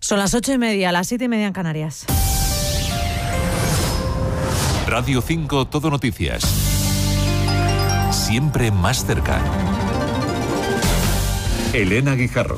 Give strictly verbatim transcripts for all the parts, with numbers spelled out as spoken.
Son las ocho y media, las siete y media en Canarias. Radio cinco Todo Noticias. Siempre más cerca. Elena Guijarro.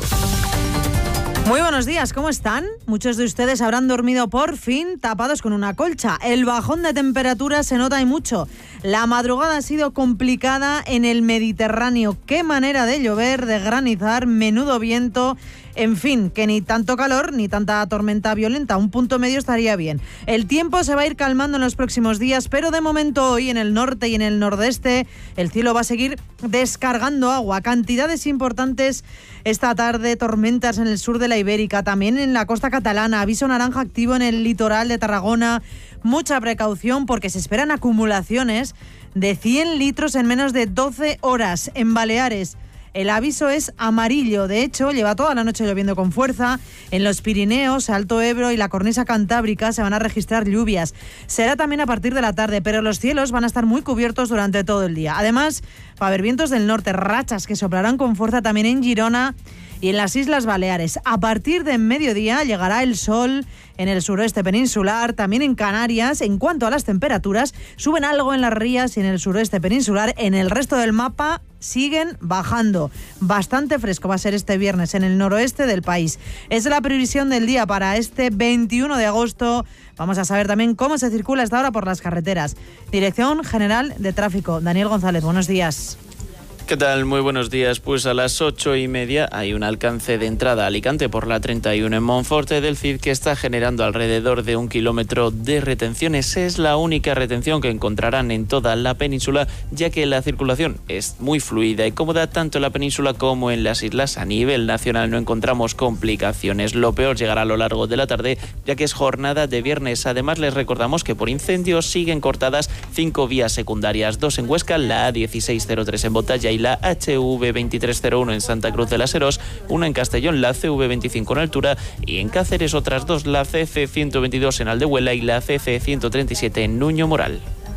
Muy buenos días, ¿cómo están? Muchos de ustedes habrán dormido por fin tapados con una colcha. El bajón de temperatura se nota y mucho. La madrugada ha sido complicada en el Mediterráneo. Qué manera de llover, de granizar, menudo viento. En fin, que ni tanto calor ni tanta tormenta violenta. Un punto medio estaría bien. El tiempo se va a ir calmando en los próximos días, pero de momento hoy en el norte y en el nordeste el cielo va a seguir descargando agua. Cantidades importantes esta tarde, tormentas en el sur de la Ibérica, también en la costa catalana. Aviso naranja activo en el litoral de Tarragona. Mucha precaución porque se esperan acumulaciones de cien litros en menos de doce horas. En Baleares el aviso es amarillo, de hecho lleva toda la noche lloviendo con fuerza. En los Pirineos, Alto Ebro y la cornisa cantábrica se van a registrar lluvias. Será también a partir de la tarde, pero los cielos van a estar muy cubiertos durante todo el día. Además, va a haber vientos del norte, rachas que soplarán con fuerza también en Girona y en las Islas Baleares. A partir de mediodía llegará el sol en el suroeste peninsular, también en Canarias. En cuanto a las temperaturas, suben algo en las rías y en el suroeste peninsular. En el resto del mapa siguen bajando. Bastante fresco va a ser este viernes en el noroeste del país. Es la previsión del día para este veintiuno de agosto. Vamos a saber también cómo se circula hasta ahora por las carreteras. Dirección General de Tráfico. Daniel González, buenos días. ¿Qué tal? Muy buenos días. Pues a las ocho y media hay un alcance de entrada a Alicante por la treinta y uno en Monforte del Cid que está generando alrededor de un kilómetro de retenciones. Es la única retención que encontrarán en toda la península, ya que la circulación es muy fluida y cómoda tanto en la península como en las islas. A nivel nacional no encontramos complicaciones. Lo peor llegará a lo largo de la tarde, ya que es jornada de viernes. Además, les recordamos que por incendios siguen cortadas cinco vías secundarias, dos en Huesca, la A dieciséis cero tres en Botalla y la H V veintitrés cero uno en Santa Cruz de las Heros, una en Castellón, la C V veinticinco en Altura, y en Cáceres otras dos, la C C ciento veintidós en Aldehuela y la C C ciento treinta y siete en Nuño Moral.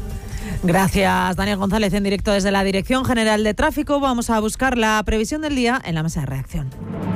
Gracias, Daniel González, en directo desde la Dirección General de Tráfico. Vamos a buscar la previsión del día en la mesa de redacción.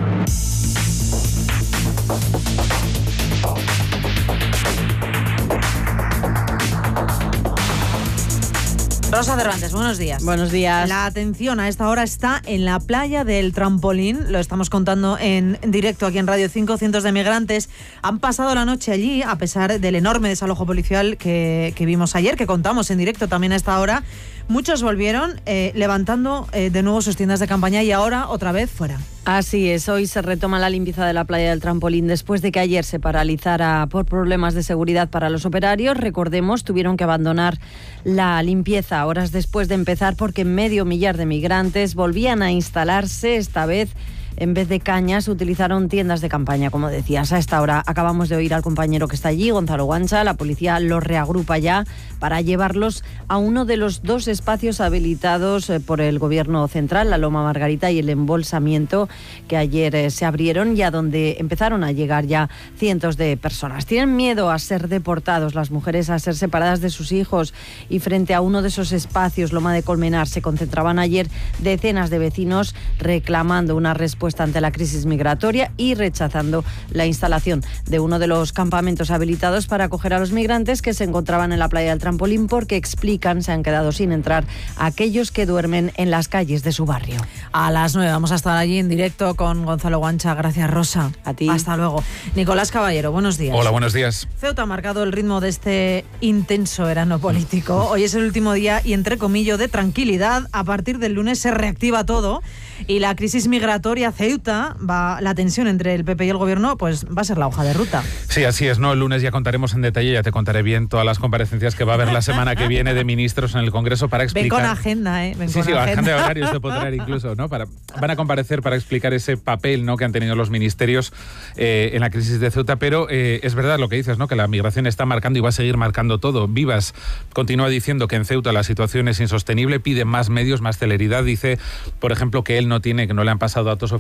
Rosa Cervantes, buenos días. Buenos días. La atención a esta hora está en la playa del Trampolín. Lo estamos contando en directo aquí en Radio cinco. Cientos de migrantes han pasado la noche allí, a pesar del enorme desalojo policial que, que vimos ayer, que contamos en directo también a esta hora. Muchos volvieron eh, levantando eh, de nuevo sus tiendas de campaña y ahora otra vez fuera. Así es, hoy se retoma la limpieza de la playa del Trampolín después de que ayer se paralizara por problemas de seguridad para los operarios. Recordemos, tuvieron que abandonar la limpieza horas después de empezar porque medio millar de migrantes volvían a instalarse. Esta vez, en vez de cañas, utilizaron tiendas de campaña, como decías. A esta hora acabamos de oír al compañero que está allí, Gonzalo Guancha. La policía los reagrupa ya para llevarlos a uno de los dos espacios habilitados por el Gobierno central, la Loma Margarita y el Embolsamiento, que ayer eh, se abrieron y a donde empezaron a llegar ya cientos de personas. Tienen miedo a ser deportados, las mujeres a ser separadas de sus hijos, y frente a uno de esos espacios, Loma de Colmenar, se concentraban ayer decenas de vecinos reclamando una respuesta ante la crisis migratoria y rechazando la instalación de uno de los campamentos habilitados para acoger a los migrantes que se encontraban en la playa del Trampolín, porque explican se han quedado sin entrar aquellos que duermen en las calles de su barrio. A las nueve vamos a estar allí en directo con Gonzalo Guancha. Gracias, Rosa. A ti. Hasta luego. Nicolás Caballero, buenos días. Hola, buenos días. Ceuta ha marcado el ritmo de este intenso verano político. Hoy es el último día y, entre comillas, de tranquilidad. A partir del lunes se reactiva todo y la crisis migratoria Ceuta, va, la tensión entre el P P y el Gobierno, pues va a ser la hoja de ruta. Sí, así es, ¿no? El lunes ya contaremos en detalle, ya te contaré bien todas las comparecencias que va a haber la semana que viene de ministros en el Congreso para explicar... Ven con agenda, ¿eh? Ven sí, con sí, agenda. agenda de horarios te podrá incluso, ¿no? Para, van a comparecer para explicar ese papel, ¿no?, que han tenido los ministerios eh, en la crisis de Ceuta, pero eh, es verdad lo que dices, ¿no?, que la migración está marcando y va a seguir marcando todo. Vivas continúa diciendo que en Ceuta la situación es insostenible, pide más medios, más celeridad, dice, por ejemplo, que él no tiene, que no le han pasado datos oficiales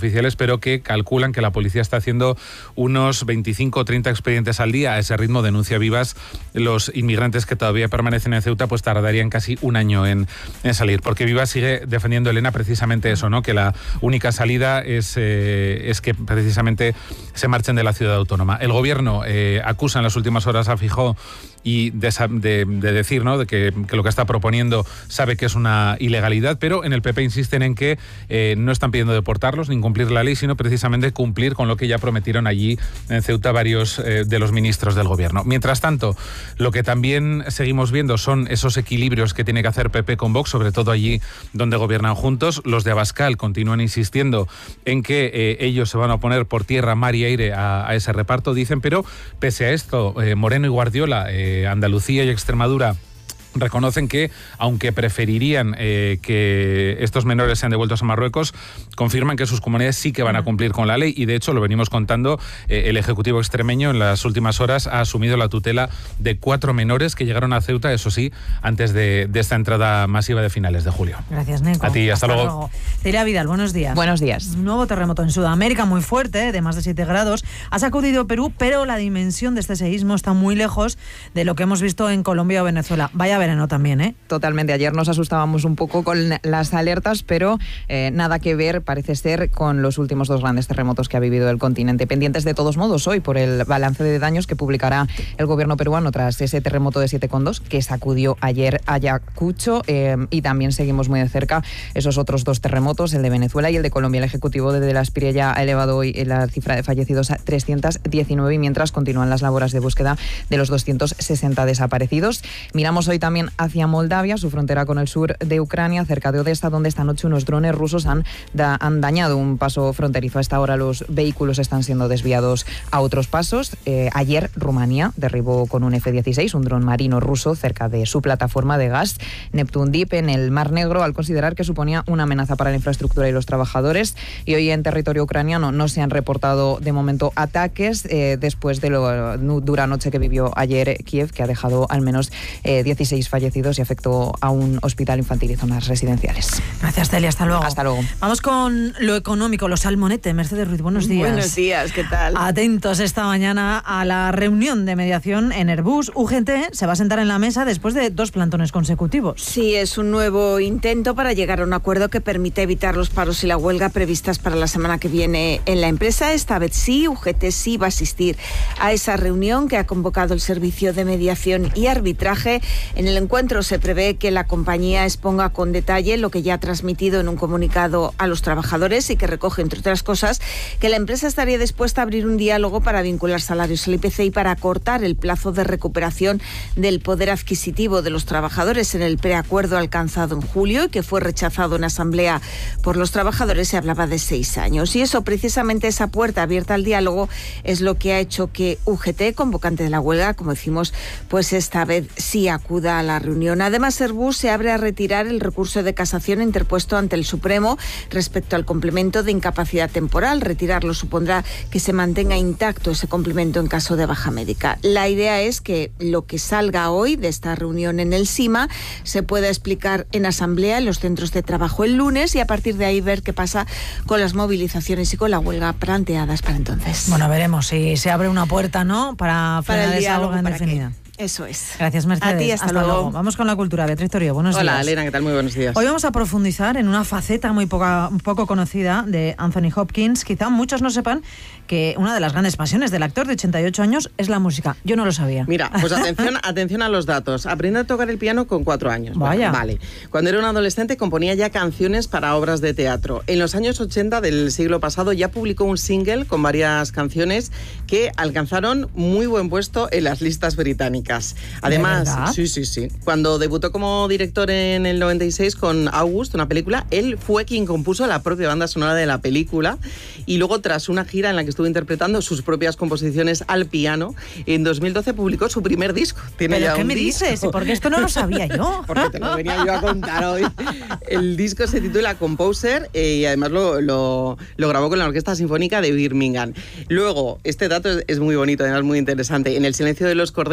oficiales, pero que calculan que la policía está haciendo unos veinticinco o treinta expedientes al día. A ese ritmo, denuncia Vivas, los inmigrantes que todavía permanecen en Ceuta pues tardarían casi un año en, en salir, porque Vivas sigue defendiendo, Elena, precisamente eso, ¿no? Que la única salida es, eh, es que precisamente se marchen de la ciudad autónoma. El gobierno eh, acusa en las últimas horas a Feijóo y de, de, de decir, ¿no?, de que, que lo que está proponiendo sabe que es una ilegalidad, pero en el P P insisten en que eh, no están pidiendo deportarlos ni incumplir la ley, sino precisamente cumplir con lo que ya prometieron allí en Ceuta varios eh, de los ministros del gobierno. Mientras tanto, lo que también seguimos viendo son esos equilibrios que tiene que hacer P P con Vox, sobre todo allí donde gobiernan juntos. Los de Abascal continúan insistiendo en que eh, ellos se van a oponer por tierra, mar y aire a, a ese reparto, dicen, pero pese a esto, eh, Moreno y Guardiola, eh, Andalucía y Extremadura, reconocen que, aunque preferirían eh, que estos menores sean devueltos a Marruecos, confirman que sus comunidades sí que van a cumplir con la ley y, de hecho, lo venimos contando, eh, el Ejecutivo extremeño en las últimas horas ha asumido la tutela de cuatro menores que llegaron a Ceuta, eso sí, antes de, de esta entrada masiva de finales de julio. Gracias, Neco. A ti, hasta, hasta luego. luego. Celia Vidal, buenos días. Buenos días. Un nuevo terremoto en Sudamérica muy fuerte, de más de siete grados, ha sacudido Perú, pero la dimensión de este seísmo está muy lejos de lo que hemos visto en Colombia o Venezuela. Vaya verano también, ¿eh? Totalmente. Ayer nos asustábamos un poco con las alertas, pero eh, nada que ver, parece ser, con los últimos dos grandes terremotos que ha vivido el continente. Pendientes de todos modos hoy por el balance de daños que publicará el gobierno peruano tras ese terremoto de siete coma dos que sacudió ayer Ayacucho, eh, y también seguimos muy de cerca esos otros dos terremotos, el de Venezuela y el de Colombia. El Ejecutivo de la Espirella ha elevado hoy la cifra de fallecidos a trescientos diecinueve, y mientras continúan las labores de búsqueda de los doscientos sesenta desaparecidos. Miramos hoy también hacia Moldavia, su frontera con el sur de Ucrania, cerca de Odessa, donde esta noche unos drones rusos han, da, han dañado un paso fronterizo. A esta hora los vehículos están siendo desviados a otros pasos. Eh, ayer Rumanía derribó con un F dieciséis un dron marino ruso cerca de su plataforma de gas Neptune Deep en el Mar Negro, al considerar que suponía una amenaza para la infraestructura y los trabajadores. Y hoy en territorio ucraniano no se han reportado de momento ataques eh, después de la dura noche que vivió ayer Kiev, que ha dejado al menos eh, dieciséis fallecidos y afectó a un hospital infantil y zonas residenciales. Gracias, Celia. Hasta luego. Hasta luego. Vamos con lo económico, los Salmonete. Mercedes Ruiz, buenos días. Buenos días, ¿qué tal? Atentos esta mañana a la reunión de mediación en Airbus. U G T se va a sentar en la mesa después de dos plantones consecutivos. Sí, es un nuevo intento para llegar a un acuerdo que permite evitar los paros y la huelga previstas para la semana que viene en la empresa. Esta vez sí, U G T sí va a asistir a esa reunión que ha convocado el Servicio de Mediación y Arbitraje. En el encuentro se prevé que la compañía exponga con detalle lo que ya ha transmitido en un comunicado a los trabajadores y que recoge, entre otras cosas, que la empresa estaría dispuesta a abrir un diálogo para vincular salarios al I P C y para acortar el plazo de recuperación del poder adquisitivo de los trabajadores. En el preacuerdo alcanzado en julio y que fue rechazado en asamblea por los trabajadores se hablaba de seis años. Y eso, precisamente esa puerta abierta al diálogo, es lo que ha hecho que U G T, convocante de la huelga, como decimos, pues esta vez sí acuda a la reunión. Además, Airbus se abre a retirar el recurso de casación interpuesto ante el Supremo respecto al complemento de incapacidad temporal. Retirarlo supondrá que se mantenga intacto ese complemento en caso de baja médica. La idea es que lo que salga hoy de esta reunión en el SIMA se pueda explicar en asamblea en los centros de trabajo el lunes y a partir de ahí ver qué pasa con las movilizaciones y con la huelga planteadas para entonces. Bueno, veremos si se abre una puerta, ¿no?, para frenar esa huelga indefinida. Eso es. Gracias, Mercedes. A ti, hasta, hasta luego. luego. Vamos con la cultura. Beatriz Torío, buenos Hola, días. Hola, Elena, ¿qué tal? Muy buenos días. Hoy vamos a profundizar en una faceta muy poca, poco conocida de Anthony Hopkins. Quizá muchos no sepan que una de las grandes pasiones del actor de ochenta y ocho años es la música. Yo no lo sabía. Mira, pues atención, atención a los datos. Aprende a tocar el piano con cuatro años. Vaya. Vale. Cuando era un adolescente componía ya canciones para obras de teatro. En los años ochenta del siglo pasado ya publicó un single con varias canciones que alcanzaron muy buen puesto en las listas británicas. Además, sí, sí, sí. Cuando debutó como director en el noventa y seis con August, una película, él fue quien compuso la propia banda sonora de la película y luego, tras una gira en la que estuvo interpretando sus propias composiciones al piano, en dos mil doce publicó su primer disco. ¿Tiene ¿Pero ya qué un me disco? dices? Porque esto no lo sabía yo. Porque te lo venía yo a contar hoy. El disco se titula Composer eh, y además lo, lo, lo grabó con la Orquesta Sinfónica de Birmingham. Luego, este dato es, es muy bonito, además muy interesante. En El silencio de los corderos,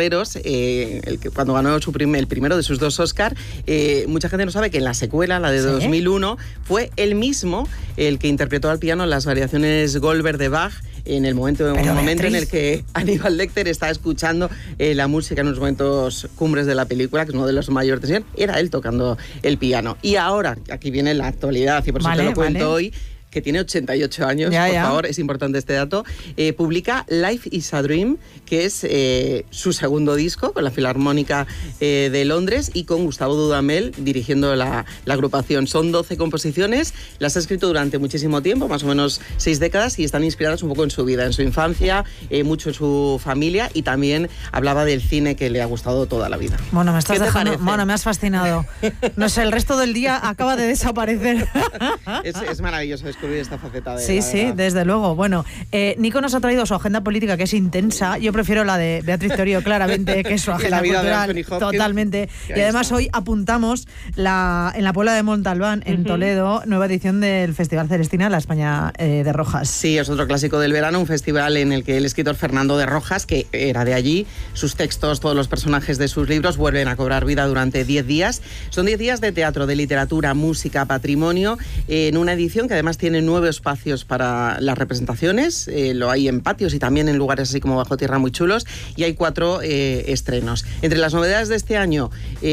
eh, el que, cuando ganó su primer, el primero de sus dos Oscar, eh, mucha gente no sabe que en la secuela, la de ¿sí? dos mil uno, fue él mismo el que interpretó al piano las variaciones Goldberg de Bach en el momento, en un momento en el que Aníbal Lecter está escuchando eh, la música en unos momentos cumbres de la película, que es uno de los mayores tensión, era él tocando el piano. Y ahora, aquí viene la actualidad, y por eso vale, te lo cuento vale. hoy, que tiene ochenta y ocho años, ya, por ya. favor, es importante este dato, eh, publica Life is a Dream, que es eh, su segundo disco, con la Filarmónica eh, de Londres y con Gustavo Dudamel dirigiendo la, la agrupación. Son doce composiciones, las ha escrito durante muchísimo tiempo, más o menos seis décadas, y están inspiradas un poco en su vida, en su infancia, eh, mucho en su familia, y también hablaba del cine que le ha gustado toda la vida. Bueno, me estás dejando, bueno, me has fascinado. No sé, el resto del día acaba de desaparecer. Es, es maravilloso descubrir esta faceta de sí, sí, verdad. Desde luego. Bueno, eh, Nico nos ha traído su agenda política, que es intensa. Yo prefiero la de Beatriz Torío, claramente, que es su agenda cultural. Totalmente. Y además está. Hoy apuntamos la, en la Puebla de Montalbán, en uh-huh. Toledo, nueva edición del Festival Celestina, la España eh, de Rojas. Sí, es otro clásico del verano, un festival en el que el escritor Fernando de Rojas, que era de allí, sus textos, todos los personajes de sus libros vuelven a cobrar vida durante diez días. Son diez días de teatro, de literatura, música, patrimonio, eh, en una edición que además tiene nueve espacios para las representaciones, eh, lo hay en patios y también en lugares así como bajo tierra muy chulos, y hay cuatro eh, estrenos. Entre las novedades de este año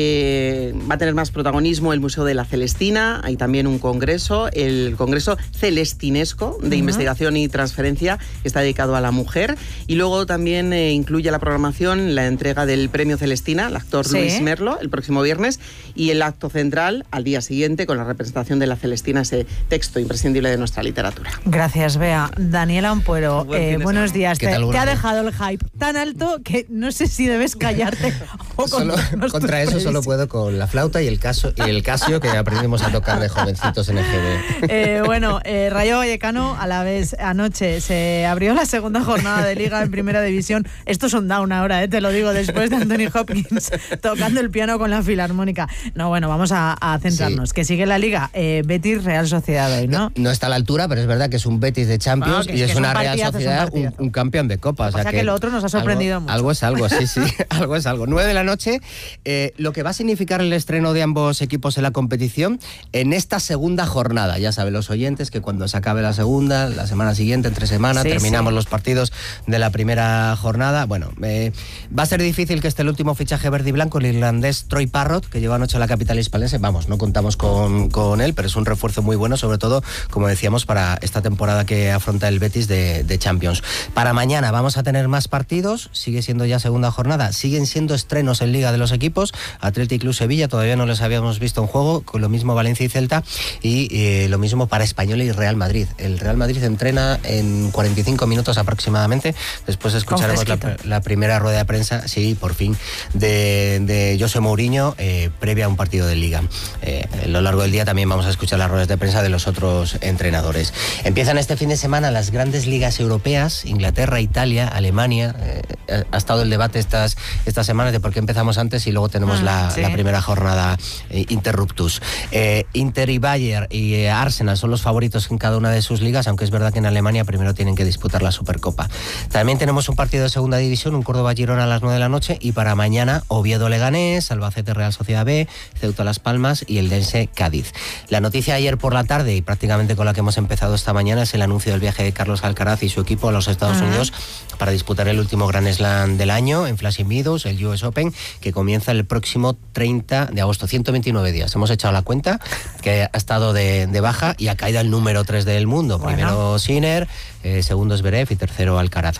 eh, va a tener más protagonismo el Museo de la Celestina, hay también un congreso, el Congreso Celestinesco de uh-huh. Investigación y Transferencia, que está dedicado a la mujer, y luego también eh, incluye la programación la entrega del Premio Celestina al actor sí. Luis Merlo el próximo viernes, y el acto central al día siguiente con la representación de la Celestina, ese texto imprescindible de nuestra literatura. Gracias, Bea. Daniela Ampuero, eh, buenos días. Te, te ha dejado el hype tan alto que no sé si debes callarte o solo, Contra eso solo puedo con la flauta y el, caso, y el casio que aprendimos a tocar de jovencitos en el G B. Eh, bueno, eh, Rayo Vallecano, a la vez, anoche se abrió la segunda jornada de Liga en Primera División. Esto es un down ahora, eh, te lo digo, después de Anthony Hopkins tocando el piano con la Filarmónica. No, bueno, vamos a, a centrarnos. Sí. Que sigue la Liga. Eh, Betis, Real Sociedad hoy, ¿no? ¿no? No está a la altura, pero es verdad que es un Betis de Champions ah, y es, es una Real Sociedad, un, un, un campeón de Copa. O sea, o sea que, que lo otro nos ha sorprendido algo, mucho. Algo es algo, sí, sí, algo es algo. nueve de la noche, eh, lo que va a significar el estreno de ambos equipos en la competición en esta segunda jornada. Ya saben los oyentes que cuando se acabe la segunda, la semana siguiente, entre semana, sí, terminamos sí. los partidos de la primera jornada. Bueno, eh, va a ser difícil que esté el último fichaje verde y blanco, el irlandés Troy Parrott, que lleva anoche a la capital hispalense. Vamos, no contamos con, con él, pero es un refuerzo muy bueno, sobre todo, como decíamos, para esta temporada que afronta el Betis de, de Champions. Para mañana vamos a tener más partidos, sigue siendo ya segunda jornada, siguen siendo estrenos en Liga de los equipos, Athletic Club Sevilla, todavía no les habíamos visto en juego, con lo mismo Valencia y Celta, y eh, lo mismo para Español y Real Madrid. El Real Madrid entrena en cuarenta y cinco minutos aproximadamente, después escucharemos la, la primera rueda de prensa, sí, por fin, de, de José Mourinho, eh, previa a un partido de Liga. Eh, a lo largo del día también vamos a escuchar las ruedas de prensa de los otros entrenadores. Empiezan este fin de semana las grandes ligas europeas, Inglaterra, Italia, Alemania. Eh, ha estado el debate estas, estas semanas de por qué empezamos antes y luego tenemos ah, la, sí. la primera jornada eh, interruptus. Eh, Inter y Bayern y eh, Arsenal son los favoritos en cada una de sus ligas, aunque es verdad que en Alemania primero tienen que disputar la Supercopa. También tenemos un partido de segunda división, un Córdoba-Girona a las nueve de la noche, y para mañana Oviedo-Leganés, Albacete-Real Sociedad B, Ceuta-Las Palmas y el Dense-Cádiz. La noticia ayer por la tarde, y prácticamente con la que hemos empezado esta mañana, es el anuncio del viaje de Carlos Alcaraz y su equipo a los Estados uh-huh. Unidos para disputar el último Grand Slam del año en Flushing Meadows, el U S Open, que comienza el próximo treinta de agosto, ciento veintinueve días. Hemos echado la cuenta, que ha estado de, de baja y ha caído el número tres del mundo. Bueno. Primero Sinner, eh, segundo Zverev y tercero Alcaraz.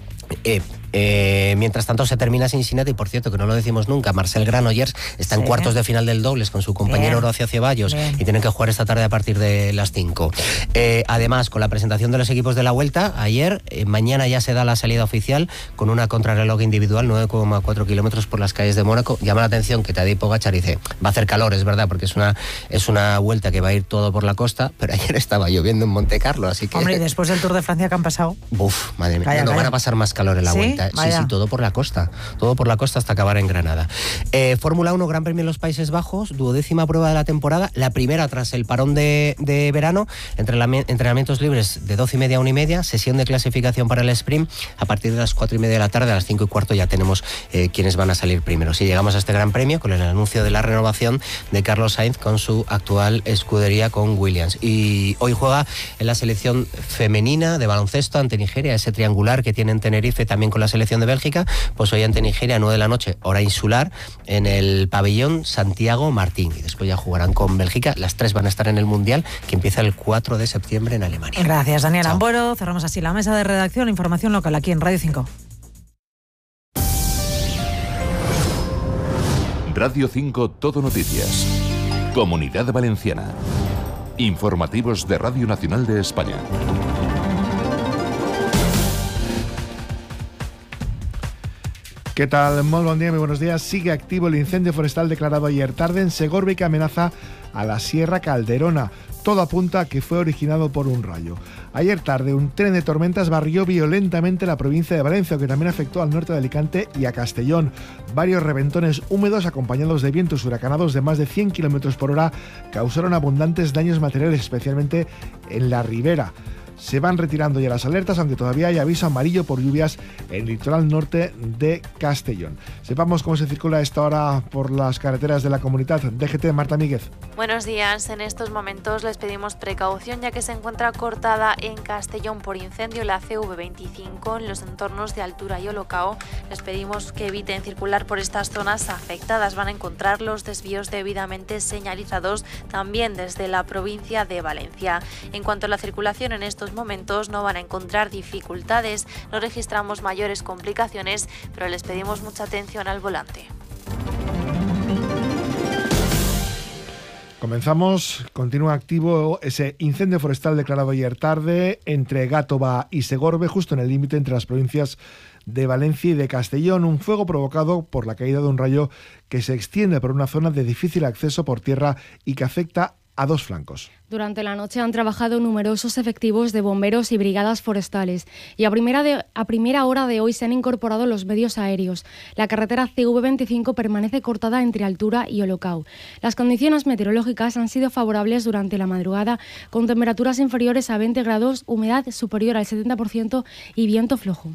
Eh, Eh, mientras tanto se termina Cincinnati, y por cierto que no lo decimos nunca, Marcel Granollers está en sí. cuartos de final del dobles con su compañero Bien. Horacio Ceballos Bien. y tienen que jugar esta tarde a partir de las cinco. Eh, además, con la presentación de los equipos de la Vuelta ayer, eh, mañana ya se da la salida oficial con una contrarreloj individual, nueve coma cuatro kilómetros por las calles de Mónaco. Llama la atención que Tadej Pogačar dice, va a hacer calor, es verdad, porque es una, es una vuelta que va a ir todo por la costa, pero ayer estaba lloviendo en Monte Carlo, así que... Hombre, y después del Tour de Francia que han pasado... Uf, madre mía, calla, no, calla. Van a pasar más calor en la ¿Sí? Vuelta. Bélgica. Sí, Vaya. sí, todo por la costa. Todo por la costa hasta acabar en Granada. Eh, Fórmula uno, Gran Premio en los Países Bajos, duodécima prueba de la temporada, la primera tras el parón de, de verano, entrenamientos libres de doce y media a una y media, sesión de clasificación para el sprint. A partir de las cuatro y media de la tarde, a las cinco y cuarto, ya tenemos eh, quienes van a salir primero. Si llegamos a este Gran Premio con el anuncio de la renovación de Carlos Sainz con su actual escudería con Williams. Y hoy juega en la selección femenina de baloncesto ante Nigeria, ese triangular que tiene en Tenerife también con la selección de Bélgica. Pues hoy ante Nigeria, nueve de la noche, hora insular, en el pabellón Santiago Martín. Y después ya jugarán con Bélgica. Las tres van a estar en el Mundial, que empieza el cuatro de septiembre en Alemania. Gracias, Daniel Chao. Ambuero. Cerramos así la mesa de redacción. Información local aquí en Radio cinco. Radio cinco Todo Noticias. Comunidad Valenciana. Informativos de Radio Nacional de España. ¿Qué tal? Muy buen día, muy buenos días. Sigue activo el incendio forestal declarado ayer tarde en Segorbe que amenaza a la Sierra Calderona. Todo apunta a que fue originado por un rayo. Ayer tarde, un tren de tormentas barrió violentamente la provincia de Valencia, que también afectó al norte de Alicante y a Castellón. Varios reventones húmedos acompañados de vientos huracanados de más de cien kilómetros por hora causaron abundantes daños materiales, especialmente en la ribera. Se van retirando ya las alertas, aunque todavía hay aviso amarillo por lluvias en el litoral norte de Castellón. Sepamos cómo se circula a esta hora por las carreteras de la comunidad. D G T, Marta Míguez. Buenos días. En estos momentos les pedimos precaución ya que se encuentra cortada en Castellón por incendio la C V veinticinco en los entornos de Altura y Olocao. Les pedimos que eviten circular por estas zonas afectadas. Van a encontrar los desvíos debidamente señalizados también desde la provincia de Valencia. En cuanto a la circulación en estos momentos no van a encontrar dificultades, no registramos mayores complicaciones, pero les pedimos mucha atención al volante. Comenzamos, continúa activo ese incendio forestal declarado ayer tarde entre Gátova y Segorbe, justo en el límite entre las provincias de Valencia y de Castellón, un fuego provocado por la caída de un rayo que se extiende por una zona de difícil acceso por tierra y que afecta a dos flancos. Durante la noche han trabajado numerosos efectivos de bomberos y brigadas forestales y a primera, de, a primera hora de hoy se han incorporado los medios aéreos. La carretera C V veinticinco permanece cortada entre Altura y Olocao. Las condiciones meteorológicas han sido favorables durante la madrugada, con temperaturas inferiores a veinte grados, humedad superior al setenta por ciento y viento flojo.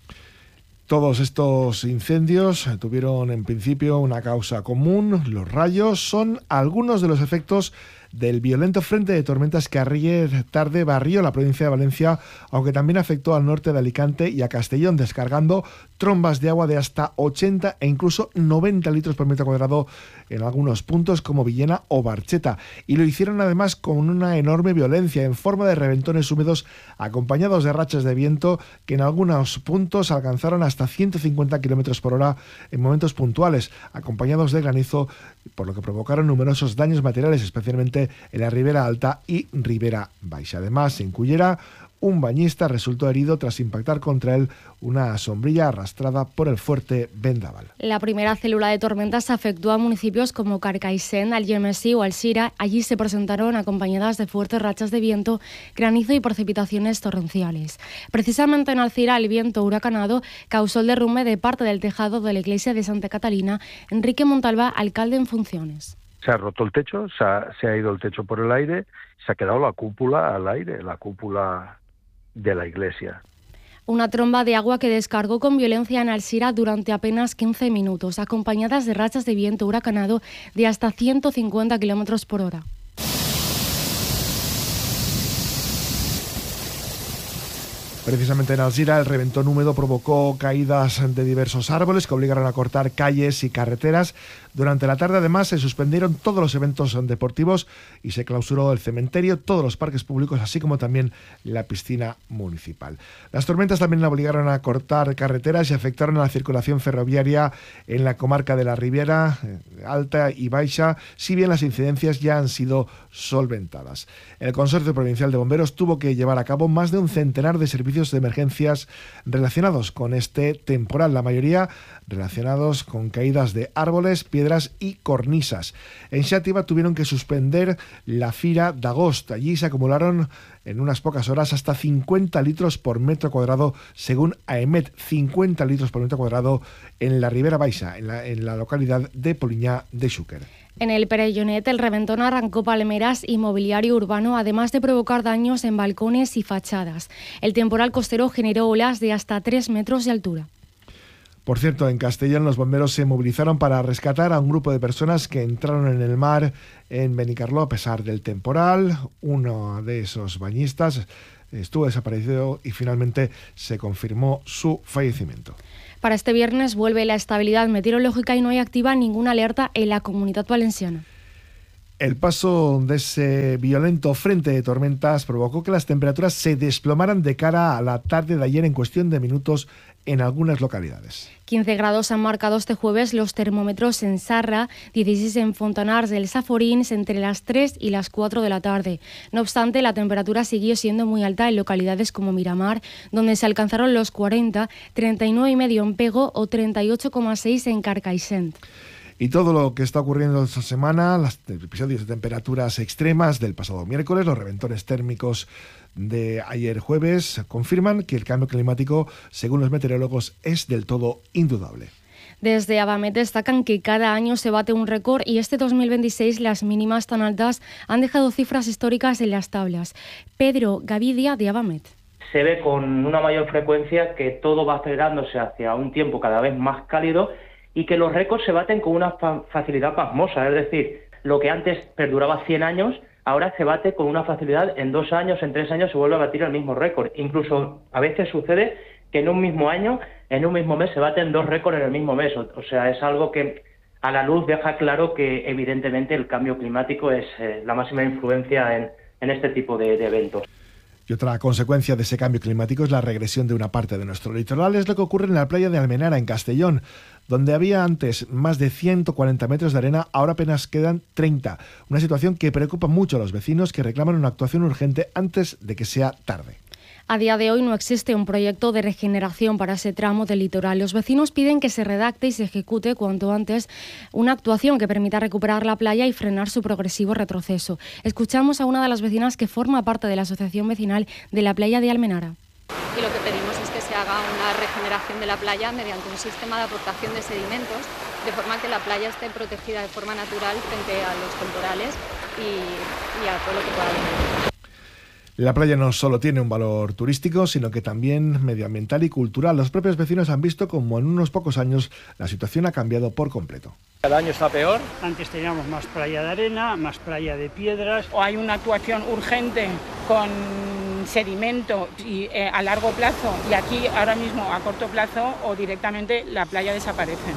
Todos estos incendios tuvieron en principio una causa común. Los rayos son algunos de los efectos del violento frente de tormentas que ayer tarde barrió la provincia de Valencia, aunque también afectó al norte de Alicante y a Castellón, descargando trombas de agua de hasta ochenta e incluso noventa litros por metro cuadrado en algunos puntos como Villena o Barcheta. Y lo hicieron además con una enorme violencia en forma de reventones húmedos acompañados de rachas de viento que en algunos puntos alcanzaron hasta ciento cincuenta kilómetros por hora en momentos puntuales, acompañados de granizo, por lo que provocaron numerosos daños materiales, especialmente en la Ribera Alta y Ribera Baixa. Además, en Cullera, un bañista resultó herido tras impactar contra él una sombrilla arrastrada por el fuerte vendaval. La primera célula de tormentas afectó a municipios como Carcaixent, Algemesí o Alzira. Allí se presentaron acompañadas de fuertes rachas de viento, granizo y precipitaciones torrenciales. Precisamente en Alzira, el viento huracanado causó el derrumbe de parte del tejado de la iglesia de Santa Catalina. Enrique Montalva, alcalde en funciones. Se ha roto el techo, se ha, se ha ido el techo por el aire, se ha quedado la cúpula al aire, la cúpula de la iglesia. Una tromba de agua que descargó con violencia en Alzira durante apenas quince minutos, acompañadas de rachas de viento huracanado de hasta ciento cincuenta kilómetros por hora. Precisamente en Alzira, el reventón húmedo provocó caídas de diversos árboles que obligaron a cortar calles y carreteras. Durante la tarde, además, se suspendieron todos los eventos deportivos y se clausuró el cementerio, todos los parques públicos, así como también la piscina municipal. Las tormentas también obligaron a cortar carreteras y afectaron a la circulación ferroviaria en la comarca de la Ribera Alta y Baixa, si bien las incidencias ya han sido solventadas. El Consorcio Provincial de Bomberos tuvo que llevar a cabo más de un centenar de servicios servicios de emergencias relacionados con este temporal, la mayoría relacionados con caídas de árboles, piedras y cornisas. En Xàtiva tuvieron que suspender la Fira d'Agost. Allí se acumularon en unas pocas horas hasta cincuenta litros por metro cuadrado, según AEMET, cincuenta litros por metro cuadrado en la Ribera Baixa, en la, en la localidad de Poliñá de Xúquer. En el Perellonet, el reventón arrancó palmeras y mobiliario urbano, además de provocar daños en balcones y fachadas. El temporal costero generó olas de hasta tres metros de altura. Por cierto, en Castellón los bomberos se movilizaron para rescatar a un grupo de personas que entraron en el mar en Benicarló a pesar del temporal. Uno de esos bañistas estuvo desaparecido y finalmente se confirmó su fallecimiento. Para este viernes vuelve la estabilidad meteorológica y no hay activa ninguna alerta en la Comunidad Valenciana. El paso de ese violento frente de tormentas provocó que las temperaturas se desplomaran de cara a la tarde de ayer en cuestión de minutos en algunas localidades. quince grados han marcado este jueves los termómetros en Sarra, dieciséis en Fontanars del Saforins entre las tres y las cuatro de la tarde. No obstante, la temperatura siguió siendo muy alta en localidades como Miramar, donde se alcanzaron los cuarenta, treinta y nueve coma cinco en Pego o treinta y ocho coma seis en Carcaixent. Y todo lo que está ocurriendo esta semana, los episodios de temperaturas extremas del pasado miércoles, los reventones térmicos de ayer jueves, confirman que el cambio climático, según los meteorólogos, es del todo indudable. Desde Avamet destacan que cada año se bate un récord y este dos mil veintiséis las mínimas tan altas han dejado cifras históricas en las tablas. Pedro Gavidia, de Avamet. Se ve con una mayor frecuencia que todo va acelerándose hacia un tiempo cada vez más cálido y que los récords se baten con una fa- facilidad pasmosa, es decir, lo que antes perduraba cien años, ahora se bate con una facilidad, en dos años, en tres años se vuelve a batir el mismo récord. Incluso a veces sucede que en un mismo año, en un mismo mes, se baten dos récords en el mismo mes. O, o sea, es algo que a la luz deja claro que evidentemente el cambio climático es eh, la máxima influencia en, en este tipo de, de eventos. Y otra consecuencia de ese cambio climático es la regresión de una parte de nuestro litoral. Es lo que ocurre en la playa de Almenara, en Castellón, donde había antes más de ciento cuarenta metros de arena, ahora apenas quedan treinta. Una situación que preocupa mucho a los vecinos, que reclaman una actuación urgente antes de que sea tarde. A día de hoy no existe un proyecto de regeneración para ese tramo del litoral. Los vecinos piden que se redacte y se ejecute cuanto antes una actuación que permita recuperar la playa y frenar su progresivo retroceso. Escuchamos a una de las vecinas que forma parte de la Asociación Vecinal de la Playa de Almenara. Y lo que pedimos es que se haga una regeneración de la playa mediante un sistema de aportación de sedimentos, de forma que la playa esté protegida de forma natural frente a los temporales y, y a todo lo que pueda venir. La playa no solo tiene un valor turístico, sino que también medioambiental y cultural. Los propios vecinos han visto como en unos pocos años la situación ha cambiado por completo. Cada año está peor. Antes teníamos más playa de arena, más playa de piedras. O hay una actuación urgente con sedimento y, eh, a largo plazo, y aquí ahora mismo a corto plazo, o directamente la playa desaparece.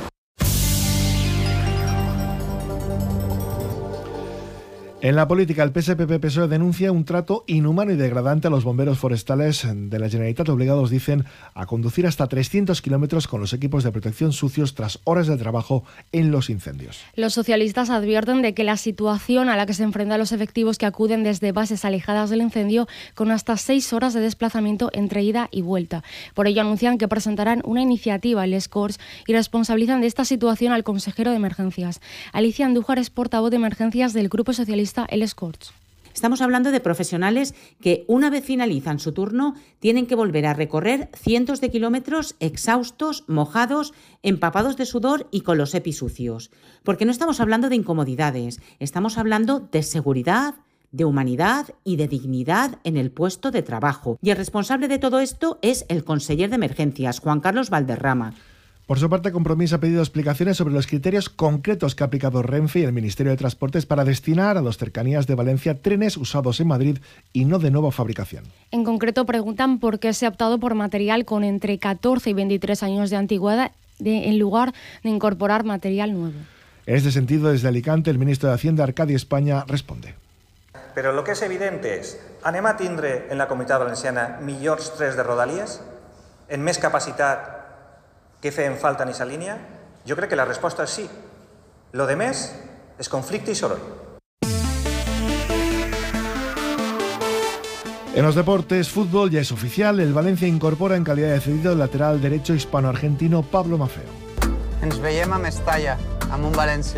En la política, el P S P P S O E denuncia un trato inhumano y degradante a los bomberos forestales de la Generalitat, obligados, dicen, a conducir hasta trescientos kilómetros con los equipos de protección sucios tras horas de trabajo en los incendios. Los socialistas advierten de que la situación a la que se enfrentan los efectivos que acuden desde bases alejadas del incendio con hasta seis horas de desplazamiento entre ida y vuelta. Por ello anuncian que presentarán una iniciativa en Les Corts y responsabilizan de esta situación al consejero de emergencias. Alicia Andújar es portavoz de emergencias del Grupo Socialista Les Corts. Estamos hablando de profesionales que, una vez finalizan su turno, tienen que volver a recorrer cientos de kilómetros exhaustos, mojados, empapados de sudor y con los E P I sucios. Porque no estamos hablando de incomodidades, estamos hablando de seguridad, de humanidad y de dignidad en el puesto de trabajo. Y el responsable de todo esto es el conseller de emergencias, Juan Carlos Valderrama. Por su parte, Compromís ha pedido explicaciones sobre los criterios concretos que ha aplicado Renfe y el Ministerio de Transportes para destinar a las cercanías de Valencia trenes usados en Madrid y no de nueva fabricación. En concreto, preguntan por qué se ha optado por material con entre catorce y veintitrés años de antigüedad de, en lugar de incorporar material nuevo. En este sentido, desde Alicante, el ministro de Hacienda, Arcadi España, responde. Però el que és evident és, anem a tindre en la Comunitat Valenciana millors trens de Rodalies, en més capacitat que feien falta en esa línia? Jo crec que la resposta és sí. Lo de més és conflicte i soroll. En los deportes, fútbol ya es oficial, el Valencia incorpora en calidad de cedido el lateral derecho hispano-argentino Pablo Maffeo. Ens veiem a Mestalla, amb un València.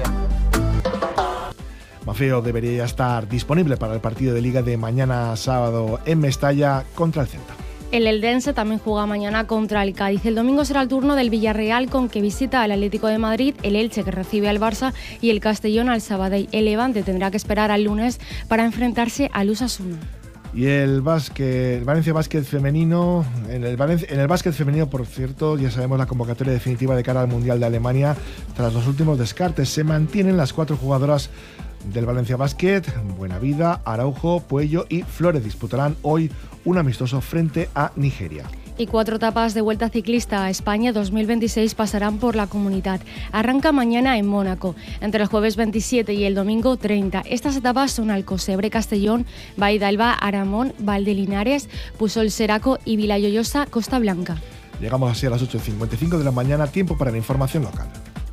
Maffeo debería ya estar disponible para el partido de Liga de mañana sábado en Mestalla contra el Celta. El eldense también juega mañana contra el Cádiz. El domingo será el turno del Villarreal, con que visita al Atlético de Madrid, el Elche, que recibe al Barça, y el Castellón al Sabadell. El Levante tendrá que esperar al lunes para enfrentarse al Osasuna. Y el básquet, el Valencia Básquet femenino, en el, Valencia, en el básquet femenino, por cierto, ya sabemos la convocatoria definitiva de cara al Mundial de Alemania. Tras los últimos descartes, se mantienen las cuatro jugadoras del Valencia Básquet: Buenavida, Araujo, Puello y Flores. Disputarán hoy un amistoso frente a Nigeria. Y cuatro etapas de Vuelta Ciclista a España dos mil veintiséis pasarán por la Comunidad. Arranca mañana en Mónaco, entre el jueves veintisiete y el domingo treinta. Estas etapas son Alcocebre, Castellón, Baidalba, Aramón, Valdelinares, Pusol Seraco y Vilalloyosa, Costa Blanca. Llegamos así a las ocho y cincuenta y cinco de la mañana, tiempo para la información local.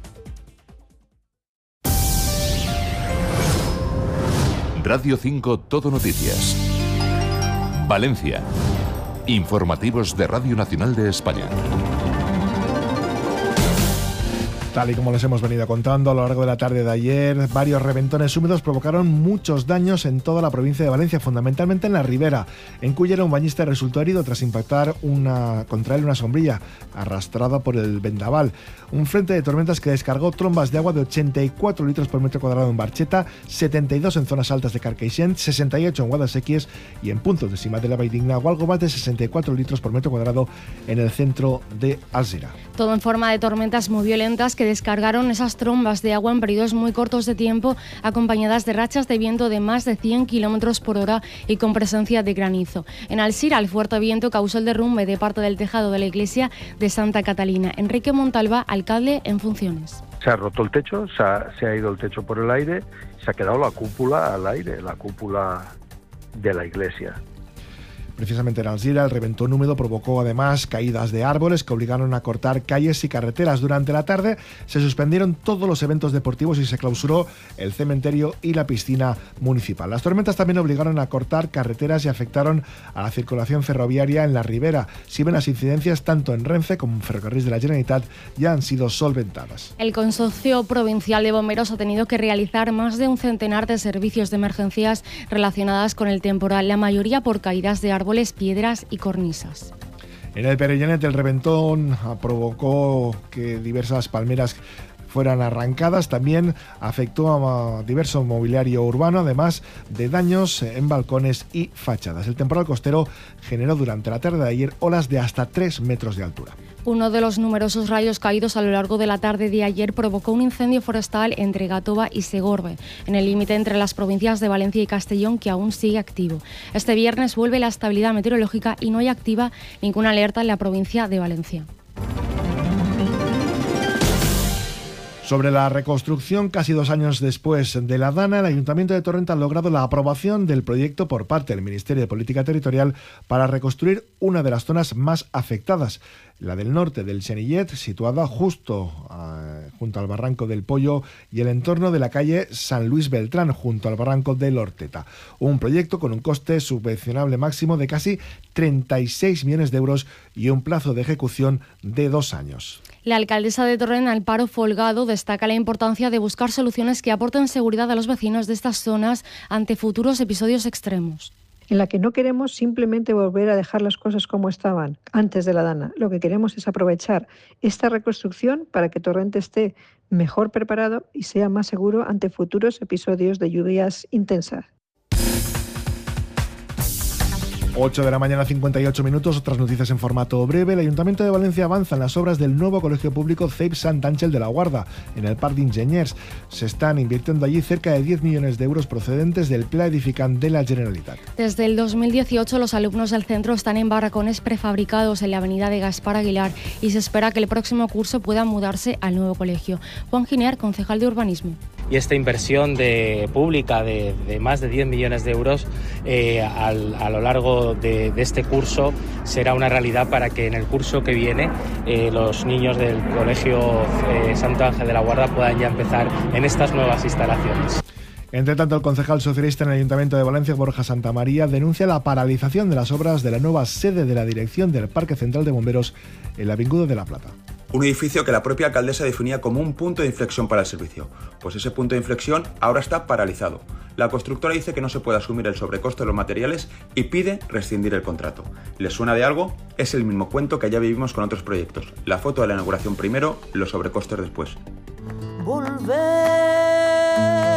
Radio cinco Todo Noticias. Valencia. Informativos de Radio Nacional de España. Tal y como les hemos venido contando a lo largo de la tarde de ayer, varios reventones húmedos provocaron muchos daños en toda la provincia de Valencia, fundamentalmente en la Ribera. En Cullera, un bañista resultó herido tras impactar una, contra él una sombrilla arrastrada por el vendaval. Un frente de tormentas que descargó trombas de agua de ochenta y cuatro litros por metro cuadrado en Barcheta, setenta y dos en zonas altas de Carcaixent, sesenta y ocho en Guadasséquies y en puntos de Simat de la Valldigna o algo más de sesenta y cuatro litros por metro cuadrado en el centro de Alzira. Todo en forma de tormentas muy violentas que descargaron esas trombas de agua en periodos muy cortos de tiempo, acompañadas de rachas de viento de más de cien kilómetros por hora y con presencia de granizo. En Alzira, el fuerte viento causó el derrumbe de parte del tejado de la iglesia de Santa Catalina. Enrique Montalva, alcalde en funciones. Se ha roto el techo, se ha, se ha ido el techo por el aire, se ha quedado la cúpula al aire, la cúpula de la iglesia. Precisamente en Alzira, el reventón húmedo provocó además caídas de árboles que obligaron a cortar calles y carreteras. Durante la tarde se suspendieron todos los eventos deportivos y se clausuró el cementerio y la piscina municipal. Las tormentas también obligaron a cortar carreteras y afectaron a la circulación ferroviaria en la Ribera. Si bien las incidencias tanto en Renfe como en Ferrocarriles de la Generalitat ya han sido solventadas. El Consorcio Provincial de Bomberos ha tenido que realizar más de un centenar de servicios de emergencias relacionadas con el temporal, la mayoría por caídas de árboles, piedras y cornisas. En el Perellanet, el reventón provocó que diversas palmeras fueran arrancadas. También afectó a diverso mobiliario urbano, además de daños en balcones y fachadas. El temporal costero generó durante la tarde de ayer olas de hasta tres metros de altura. Uno de los numerosos rayos caídos a lo largo de la tarde de ayer provocó un incendio forestal entre Gatoba y Segorbe, en el límite entre las provincias de Valencia y Castellón, que aún sigue activo. Este viernes vuelve la estabilidad meteorológica y no hay activa ninguna alerta en la provincia de Valencia. Sobre la reconstrucción, casi dos años después de la Dana, el Ayuntamiento de Torrent ha logrado la aprobación del proyecto por parte del Ministerio de Política Territorial para reconstruir una de las zonas más afectadas, la del norte del Xenillet, situada justo uh, junto al Barranco del Pollo y el entorno de la calle San Luis Beltrán, junto al Barranco del Horteta. Un proyecto con un coste subvencionable máximo de casi treinta y seis millones de euros y un plazo de ejecución de dos años. La alcaldesa de Torrent, Amparo Folgado, destaca la importancia de buscar soluciones que aporten seguridad a los vecinos de estas zonas ante futuros episodios extremos. En la que no queremos simplemente volver a dejar las cosas como estaban antes de la Dana. Lo que queremos es aprovechar esta reconstrucción para que Torrent esté mejor preparado y sea más seguro ante futuros episodios de lluvias intensas. ocho de la mañana, cincuenta y ocho minutos. Otras noticias en formato breve. El Ayuntamiento de Valencia avanza en las obras del nuevo colegio público C E I P Sant Ángel de la Guarda, en el Parc d'Enginyers. Se están invirtiendo allí cerca de diez millones de euros procedentes del Pla Edificant de la Generalitat. Desde el dos mil dieciocho, los alumnos del centro están en barracones prefabricados en la avenida de Gaspar Aguilar y se espera que el próximo curso puedan mudarse al nuevo colegio. Juan Giner, concejal de Urbanismo. Y esta inversión de, pública de, de más de diez millones de euros eh, al, a lo largo de, de este curso será una realidad para que en el curso que viene eh, los niños del Colegio eh, Santo Ángel de la Guarda puedan ya empezar en estas nuevas instalaciones. Entre tanto, el concejal socialista en el Ayuntamiento de Valencia, Borja Santamaría, denuncia la paralización de las obras de la nueva sede de la dirección del Parque Central de Bomberos en la Avinguda de la Plata. Un edificio que la propia alcaldesa definía como un punto de inflexión para el servicio. Pues ese punto de inflexión ahora está paralizado. La constructora dice que no se puede asumir el sobrecoste de los materiales y pide rescindir el contrato. ¿Les suena de algo? Es el mismo cuento que ya vivimos con otros proyectos. La foto de la inauguración primero, los sobrecostes después. Volver.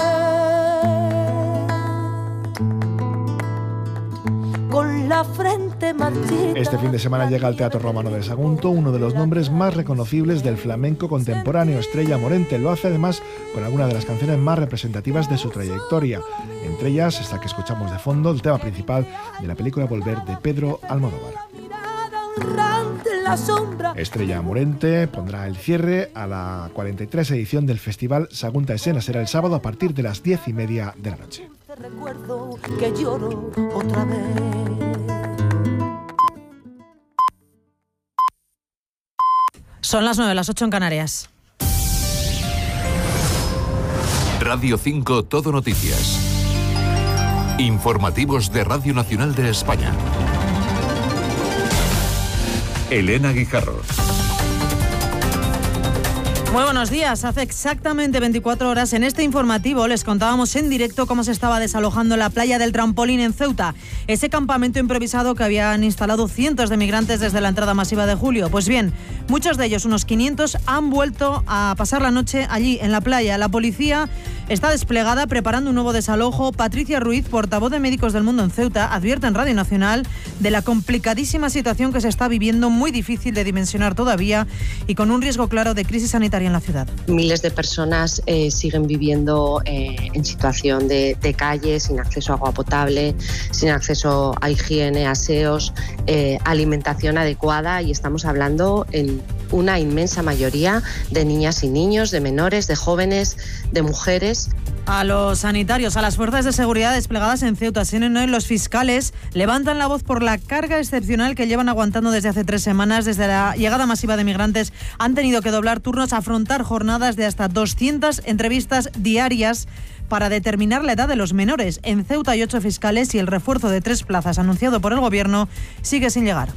Con la frente marchita. Este fin de semana llega al Teatro Romano de Sagunto uno de los nombres más reconocibles del flamenco contemporáneo, Estrella Morente. Lo hace además con algunas de las canciones más representativas de su trayectoria. Entre ellas, esta que escuchamos de fondo, el tema principal de la película Volver de Pedro Almodóvar. Estrella Morente pondrá el cierre a la cuarenta y tres edición del Festival Sagunta Escena. Será el sábado a partir de las diez y media de la noche. Recuerdo que lloro otra vez. Son las nueve, las ocho en Canarias. Radio cinco Todo Noticias. Informativos de Radio Nacional de España. Elena Guijarro. Muy buenos días. Hace exactamente veinticuatro horas en este informativo les contábamos en directo cómo se estaba desalojando la playa del Trampolín en Ceuta, ese campamento improvisado que habían instalado cientos de migrantes desde la entrada masiva de julio. Pues bien, muchos de ellos, unos quinientos, han vuelto a pasar la noche allí en la playa. La policía está desplegada preparando un nuevo desalojo. Patricia Ruiz, portavoz de Médicos del Mundo en Ceuta, advierte en Radio Nacional de la complicadísima situación que se está viviendo, muy difícil de dimensionar todavía y con un riesgo claro de crisis sanitaria en la ciudad. Miles de personas eh, siguen viviendo eh, en situación de, de calle, sin acceso a agua potable, sin acceso a higiene, aseos, eh, alimentación adecuada, y estamos hablando en una inmensa mayoría de niñas y niños, de menores, de jóvenes, de mujeres. A los sanitarios, a las fuerzas de seguridad desplegadas en Ceuta, S N N, los fiscales levantan la voz por la carga excepcional que llevan aguantando desde hace tres semanas. Desde la llegada masiva de migrantes han tenido que doblar turnos, afrontar jornadas de hasta doscientas entrevistas diarias para determinar la edad de los menores. En Ceuta hay ocho fiscales y el refuerzo de tres plazas anunciado por el Gobierno sigue sin llegar.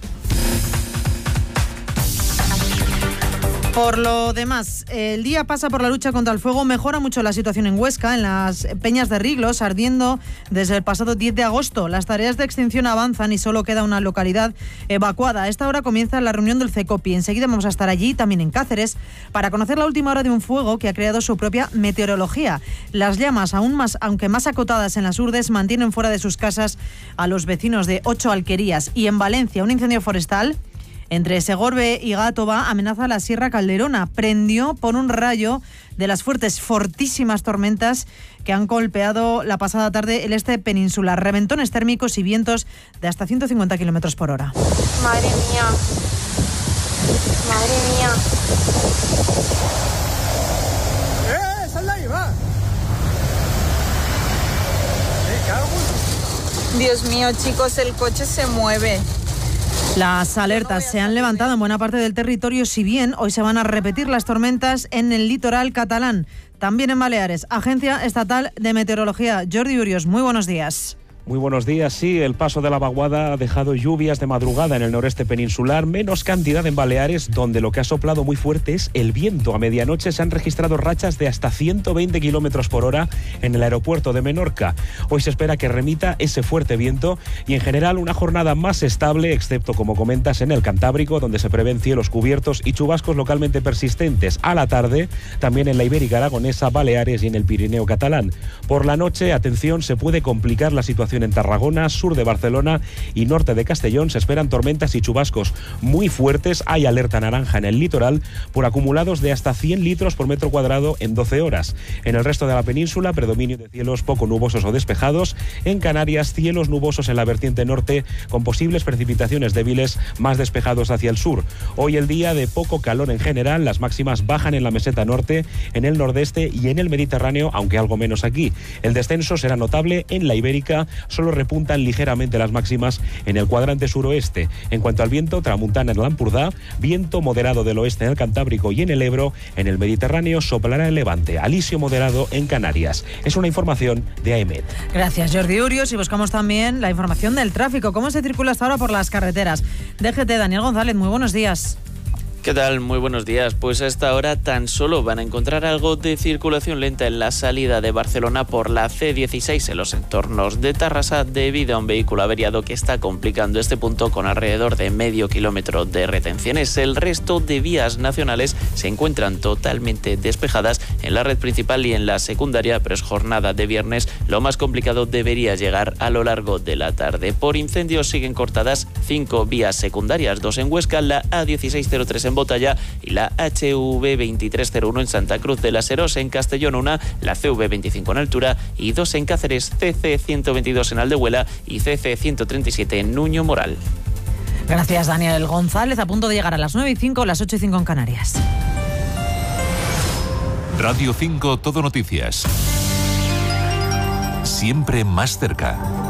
Por lo demás, el día pasa por la lucha contra el fuego. Mejora mucho la situación en Huesca, en las Peñas de Riglos, ardiendo desde el pasado diez de agosto. Las tareas de extinción avanzan y solo queda una localidad evacuada. A esta hora comienza la reunión del CECOPI. Enseguida vamos a estar allí, también en Cáceres, para conocer la última hora de un fuego que ha creado su propia meteorología. Las llamas, aún más, aunque más acotadas en las Urdes, mantienen fuera de sus casas a los vecinos de ocho alquerías. Y en Valencia, un incendio forestal entre Segorbe y Gátova amenaza la Sierra Calderona. Prendió por un rayo de las fuertes, fortísimas tormentas que han golpeado la pasada tarde el este peninsular. Reventones térmicos y vientos de hasta ciento cincuenta kilómetros por hora. Madre mía. Madre mía. ¡Eh! ¡Sal de ahí, va! ¡Eh, cago! Dios mío, chicos, el coche se mueve. Las alertas se han levantado en buena parte del territorio, si bien hoy se van a repetir las tormentas en el litoral catalán, también en Baleares. Agencia Estatal de Meteorología. Jordi Urios, muy buenos días. Muy buenos días. Sí, el paso de la vaguada ha dejado lluvias de madrugada en el noreste peninsular, menos cantidad en Baleares, donde lo que ha soplado muy fuerte es el viento. A medianoche se han registrado rachas de hasta ciento veinte kilómetros por hora en el aeropuerto de Menorca. Hoy se espera que remita ese fuerte viento y en general una jornada más estable, excepto, como comentas, en el Cantábrico, donde se prevén cielos cubiertos y chubascos localmente persistentes. A la tarde, también en la Ibérica Aragonesa, Baleares y en el Pirineo catalán. Por la noche, atención, se puede complicar la situación en Tarragona, sur de Barcelona y norte de Castellón. Se esperan tormentas y chubascos muy fuertes. Hay alerta naranja en el litoral por acumulados de hasta cien litros por metro cuadrado en doce horas. En el resto de la península, predominio de cielos poco nubosos o despejados. En Canarias, cielos nubosos en la vertiente norte con posibles precipitaciones débiles, más despejados hacia el sur. Hoy el día de poco calor en general. Las máximas bajan en la meseta norte, en el nordeste y en el Mediterráneo, aunque algo menos aquí. El descenso será notable en la Ibérica, Solo repuntan ligeramente las máximas en el cuadrante suroeste. En cuanto al viento, tramontana en el Ampurdá, viento moderado del oeste en el Cantábrico y en el Ebro. En el Mediterráneo soplará el levante, alisio moderado en Canarias. Es una información de AEMET. Gracias, Jordi Urios. Y buscamos también la información del tráfico. ¿Cómo se circula hasta ahora por las carreteras? D G T, Daniel González, muy buenos días. ¿Qué tal? Muy buenos días. Pues a esta hora tan solo van a encontrar algo de circulación lenta en la salida de Barcelona por la C dieciséis en los entornos de Tarrasa debido a un vehículo averiado que está complicando este punto con alrededor de medio kilómetro de retenciones. El resto de vías nacionales se encuentran totalmente despejadas en la red principal y en la secundaria, pero es jornada de viernes. Lo más complicado debería llegar a lo largo de la tarde. Por incendios siguen cortadas cinco vías secundarias, dos en Huesca, la A dieciséis cero tres en Botalla y la H V veintitrés cero uno en Santa Cruz de las Heros, en Castellón una, la C V veinticinco en Altura y dos en Cáceres, C C ciento veintidós en Aldehuela y C C ciento treinta y siete en Nuño Moral. Gracias, Daniel González. A punto de llegar a las nueve y cinco, las ocho y cinco en Canarias. Radio cinco Todo Noticias. Siempre más cerca.